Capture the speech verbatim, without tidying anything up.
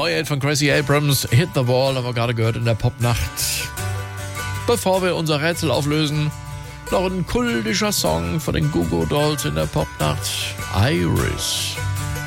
neue Hit von Gracie Abrams, Hit the Wall, haben wir gerade gehört in der Popnacht. Bevor wir unser Rätsel auflösen, noch ein kultischer Song von den Goo Goo Dolls in der Popnacht, Iris.